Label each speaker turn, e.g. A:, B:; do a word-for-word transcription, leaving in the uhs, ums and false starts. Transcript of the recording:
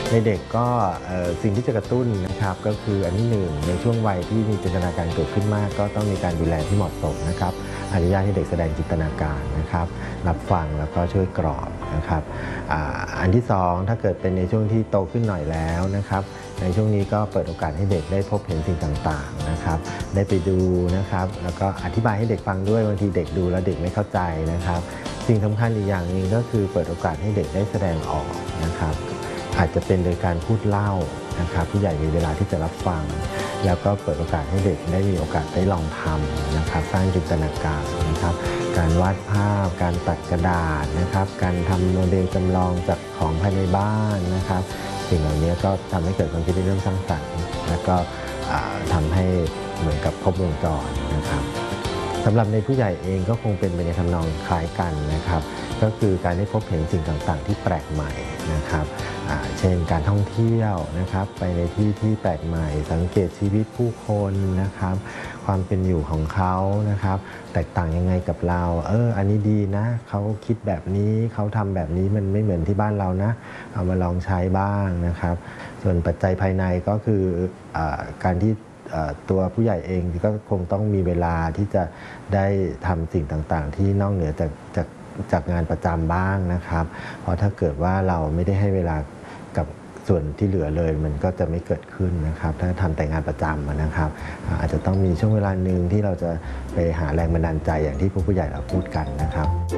A: ในเด็กก็สิ่งที่จะกระตุ้นนะครับก็คืออันที่หนึ่งในช่วงวัยที่มีจินตนาการเกิดขึ้นมากก็ต้องมีการดูแลที่เหมาะสมนะครับอนุญาตให้เด็กแสดงจินตนาการนะครับรับฟังแล้วก็ช่วยกรอบนะครับ อ, อันที่สองถ้าเกิดเป็นในช่วงที่โตขึ้นหน่อยแล้วนะครับในช่วงนี้ก็เปิดโอกาสให้เด็กได้พบเห็นสิ่งต่างๆนะครับได้ไปดูนะครับแล้วก็อธิบายให้เด็กฟังด้วยบางทีเด็กดูแล้วเด็กไม่เข้าใจนะครับสิ่งสำคัญอีกอย่างหนึ่งก็คือเปิดโอกาสให้เด็กได้แสดงออกนะครับอาจจะเป็นโดยการพูดเล่านะครับผู้ใหญ่มีเวลาที่จะรับฟังแล้วก็เปิดโอกาสให้เด็กได้มีโอกาสได้ลองทำนะครับสร้างจินตนาการนะครับการวาดภาพการตัดกระดาษนะครับการทำโมเดลจำลองจากของภายในบ้านนะครับสิ่งเหล่านี้ก็ทำให้เกิดความคิดที่เริ่มสร้างสรรค์แล้วก็ทำให้เหมือนกับครบวงจรนะครับสำหรับในผู้ใหญ่เองก็คงเป็นไปในทำนองคล้ายกันนะครับก็คือการได้พบเห็นสิ่งต่างๆที่แปลกใหม่นะครับเช่นการท่องเที่ยวนะครับไปในที่ที่แปลกใหม่สังเกตชีวิตผู้คนนะครับความเป็นอยู่ของเขานะครับแตกต่างยังไงกับเราเอออันนี้ดีนะเขาคิดแบบนี้เขาทำแบบนี้มันไม่เหมือนที่บ้านเรานะเอามาลองใช้บ้างนะครับส่วนปัจจัยภายในก็คืออาการที่ตัวผู้ใหญ่เองก็คงต้องมีเวลาที่จะได้ทำสิ่งต่างๆที่นอกเหนือจากจากจากงานประจำบ้างนะครับเพราะถ้าเกิดว่าเราไม่ได้ให้เวลากับส่วนที่เหลือเลยมันก็จะไม่เกิดขึ้นนะครับถ้าทำแต่งานประจำนะครับอาจจะต้องมีช่วงเวลาหนึ่งที่เราจะไปหาแรงบันดาลใจอย่างที่ผู้ใหญ่เราพูดกันนะครับ